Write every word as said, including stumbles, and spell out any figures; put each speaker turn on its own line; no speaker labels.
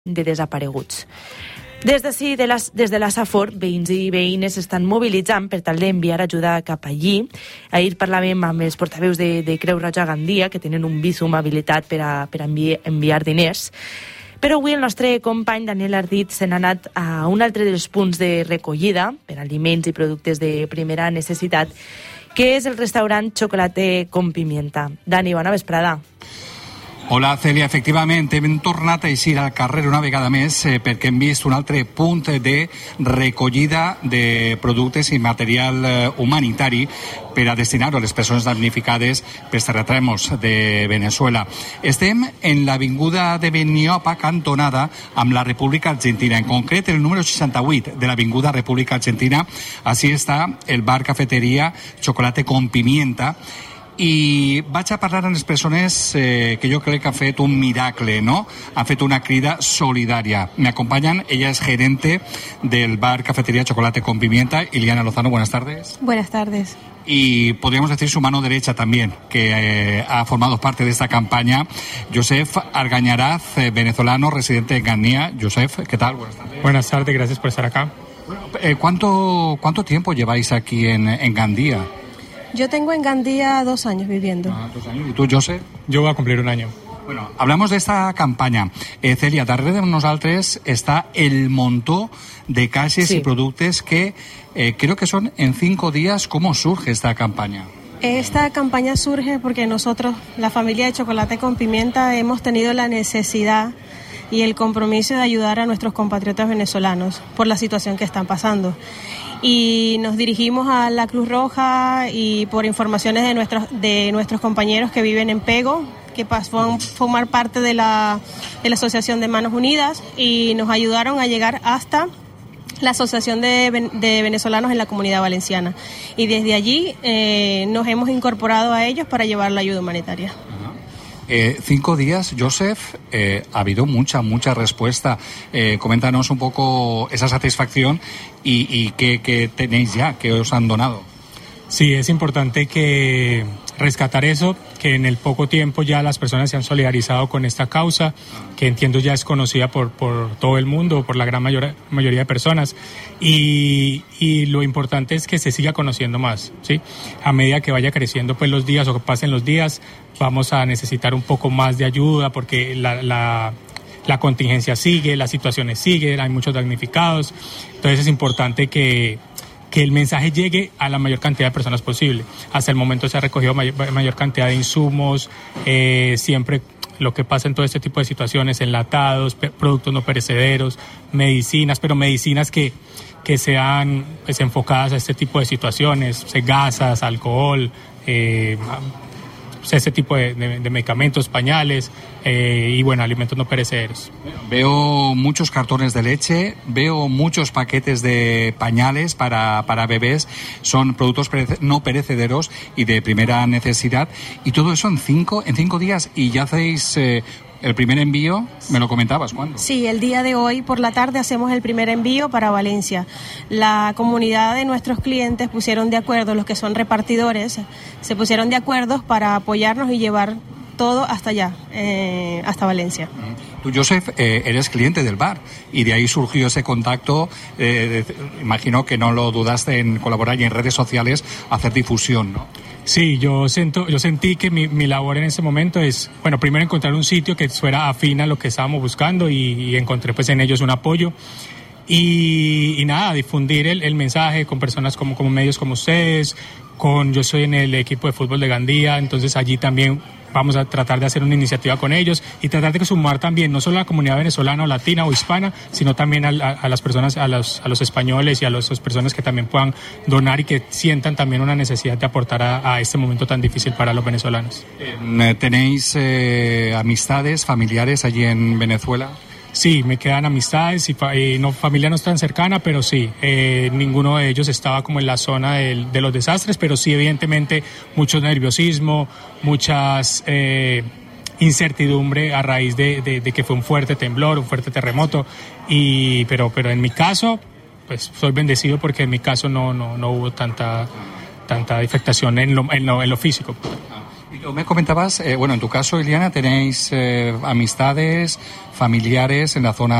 de desapareguts. Des d'ací, de les, des de la Safor, veïns i veïnes estan mobilitzant per tal d'enviar ajuda cap allí. Ahir parlàvem amb els portaveus de, de Creu Roja Gandia, que tenen un bízum habilitat per a, per a enviar, enviar diners. Però avui el nostre company Daniel Ardit se n'ha anat a un altre dels punts de recollida per aliments i productes de primera necessitat, que és el restaurant Chocolate con Pimienta. Dani, bona vesprada.
Hola, Cèlia. Efectivament, hem tornat a eixir al carrer una vegada més eh, perquè hem vist un altre punt de recollida de productes i material eh, humanitari per a destinar-ho a les persones damnificades pels terratrèmols de Venezuela. Estem en l'avinguda de Beniopa, cantonada amb la República Argentina. En concret, el número seixanta-vuit de l'avinguda República Argentina. Així està el bar cafeteria Chocolate con Pimienta. I vaig a parlar amb les persones eh, que jo crec que han fet un miracle, ¿no? Han fet una crida solidària. Me acompañan, ella es gerente del bar Cafetería Chocolate con Pimienta, Iliana Lozano. Buenas tardes.
Buenas tardes.
Y podríamos decir su mano derecha también, que eh, ha formado parte de esta campaña, Josef Argañaraz, eh, venezolano, residente en Gandía. Josef, ¿qué tal? Buenas tardes.
Buenas tardes, gracias por estar acá.
Bueno, eh, ¿cuánto, ¿Cuánto tiempo lleváis aquí en, en Gandía?
Yo tengo en Gandía dos años viviendo.
Ah, dos años. ¿Y tú, Josep?
Yo voy a cumplir un año.
Bueno, hablamos de esta campanya. Eh, Celia, darrere de nosaltres està el montó de caixes sí. y productos que eh, creo que son en cinco días. ¿Cómo surge esta campaña?
Esta campaña surge porque nosotros, la familia de Chocolate con Pimienta, hemos tenido la necesidad y el compromiso de ayudar a nuestros compatriotas venezolanos por la situación que están pasando. Y nos dirigimos a la Cruz Roja y por informaciones de nuestros de nuestros compañeros que viven en Pego, que pasó a formar parte de la, de la Asociación de Manos Unidas, y nos ayudaron a llegar hasta la Asociación de, de Venezolanos en la Comunidad Valenciana. Y desde allí eh, nos hemos incorporado a ellos para llevar la ayuda humanitaria.
Eh, cinco días, Josef, eh, ha habido mucha, mucha respuesta. Eh, coméntanos un poco esa satisfacción y, y qué, qué tenéis ya, qué os han donado.
Sí, es importante que rescatar eso, que en el poco tiempo ya las personas se han solidarizado con esta causa, que entiendo ya es conocida por, por todo el mundo, por la gran mayor, mayoría de personas, y, y lo importante es que se siga conociendo más, ¿sí? A medida que vaya creciendo pues los días o que pasen los días, vamos a necesitar un poco más de ayuda porque la, la, la contingencia sigue, las situaciones siguen, hay muchos damnificados, entonces es importante que que el mensaje llegue a la mayor cantidad de personas posible. Hasta el momento se ha recogido mayor, mayor cantidad de insumos, eh, siempre lo que pasa en todo este tipo de situaciones, enlatados, pe- productos no perecederos, medicinas, pero medicinas que, que sean pues, enfocadas a este tipo de situaciones, gasas, alcohol, eh, ese tipo de, de, de medicamentos, pañales eh, y bueno, alimentos no perecederos.
Veo muchos cartones de leche, veo muchos paquetes de pañales para, para bebés, son productos perece- no perecederos y de primera necesidad, y todo eso en cinco, en cinco días, y ya hacéis eh, el primer envío, me lo comentabas, ¿cuándo?
Sí, el día de hoy por la tarde hacemos el primer envío para Valencia. La comunidad de nuestros clientes pusieron de acuerdo, los que son repartidores, se pusieron de acuerdo para apoyarnos y llevar todo hasta allá, eh, hasta Valencia.
Tú, Josef, eh, eres cliente del bar y de ahí surgió ese contacto. Eh, de, imagino que no lo dudaste en colaborar y en redes sociales hacer difusión, ¿no?
Sí, yo siento, yo sentí que mi, mi labor en ese momento es, bueno, primero encontrar un sitio que fuera afín a lo que estábamos buscando y, y encontré pues en ellos un apoyo. Y, y nada, difundir el, el mensaje con personas como, como medios como ustedes, con yo soy en el equipo de fútbol de Gandía, entonces allí también vamos a tratar de hacer una iniciativa con ellos y tratar de sumar también no solo a la comunidad venezolana o latina o hispana, sino también a, a, a las personas, a los, a los españoles y a las personas que también puedan donar y que sientan también una necesidad de aportar a, a este momento tan difícil para los venezolanos.
Eh, ¿Tenéis eh, amistades, familiares allí en Venezuela?
Sí, me quedan amistades y, fa- y no, familia no tan cercana, pero sí, eh, ninguno de ellos estaba como en la zona del, de los desastres, pero sí evidentemente mucho nerviosismo, muchas eh, incertidumbre a raíz de, de, de que fue un fuerte temblor, un fuerte terremoto, y pero, pero en mi caso, pues soy bendecido porque en mi caso no, no, no hubo tanta, tanta afectación en lo, en lo, en lo físico.
Me comentabas, eh, bueno, en tu caso, Iliana, tenéis eh, amistades, familiares en la zona